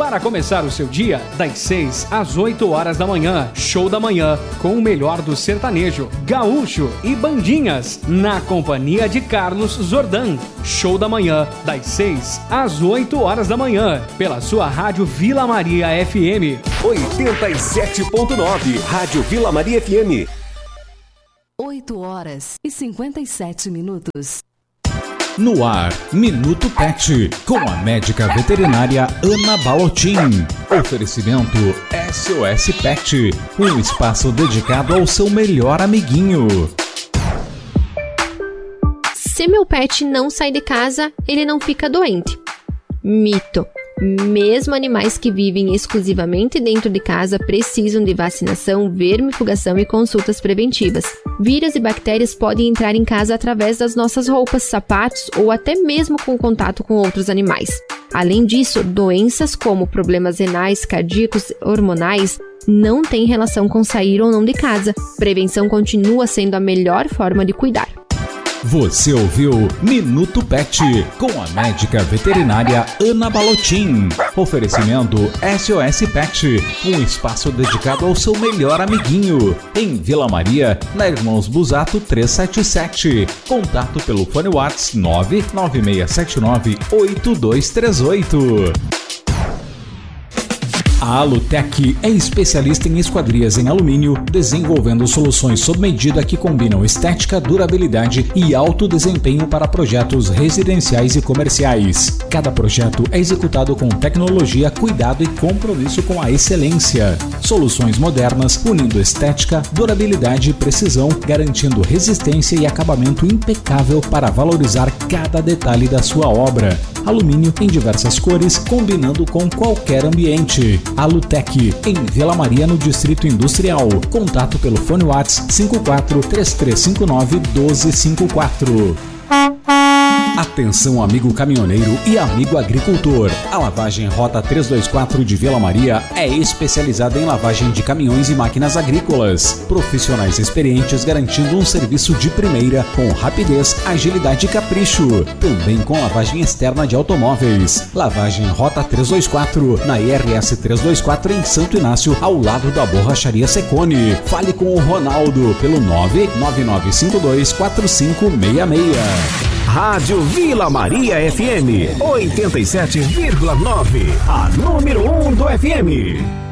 Para começar o seu dia, das 6 às 8 horas da manhã, Show da Manhã, com o melhor do sertanejo, gaúcho e bandinhas, na companhia de Carlos Zordan. Show da Manhã, das 6 às 8 horas da manhã, pela sua Rádio Vila Maria FM. 87.9, Rádio Vila Maria FM. 8 horas e 57 minutos. No ar, Minuto Pet, com a médica veterinária Ana Balotin. Oferecimento SOS Pet, um espaço dedicado ao seu melhor amiguinho. Se meu pet não sai de casa, ele não fica doente. Mito. Mesmo animais que vivem exclusivamente dentro de casa precisam de vacinação, vermifugação e consultas preventivas. Vírus e bactérias podem entrar em casa através das nossas roupas, sapatos ou até mesmo com contato com outros animais. Além disso, doenças como problemas renais, cardíacos, hormonais não têm relação com sair ou não de casa. Prevenção continua sendo a melhor forma de cuidar. Você ouviu Minuto Pet, com a médica veterinária Ana Balotin. Oferecimento SOS Pet, um espaço dedicado ao seu melhor amiguinho. Em Vila Maria, na Irmãos Busato 377. Contato pelo fone WhatsApp 996798238. A Alutec é especialista em esquadrias em alumínio, desenvolvendo soluções sob medida que combinam estética, durabilidade e alto desempenho para projetos residenciais e comerciais. Cada projeto é executado com tecnologia, cuidado e compromisso com a excelência. Soluções modernas, unindo estética, durabilidade e precisão, garantindo resistência e acabamento impecável para valorizar cada detalhe da sua obra. Alumínio em diversas cores, combinando com qualquer ambiente. Alutec, em Vila Maria, no Distrito Industrial. Contato pelo fone WhatsApp 54 3359 1254. Atenção, amigo caminhoneiro e amigo agricultor. A lavagem Rota 324 de Vila Maria é especializada em lavagem de caminhões e máquinas agrícolas. Profissionais experientes garantindo um serviço de primeira com rapidez, agilidade e capricho. Também com lavagem externa de automóveis. Lavagem Rota 324 na IRS 324 em Santo Inácio, ao lado da Borracharia Secone. Fale com o Ronaldo pelo 995224566. Rádio Vila Maria FM 87,9, a número 1 do FM.